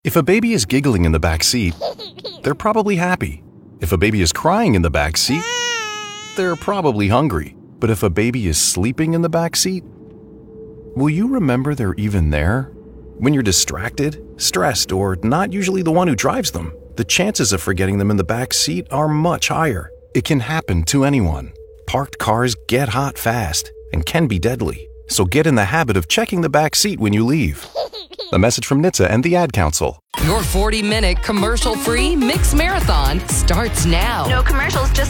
If a baby is giggling in the back seat, they're probably happy. If a baby is crying in the back seat, they're probably hungry. But if a baby is sleeping in the back seat, will you remember they're even there? When you're distracted, stressed, or not usually the one who drives them, the chances of forgetting them in the back seat are much higher. It can happen to anyone. Parked cars get hot fast and can be deadly. So get in the habit of checking the back seat when you leave. A message from NHTSA and the Ad Council. Your 40-minute commercial-free Mix Marathon starts now. No commercials, just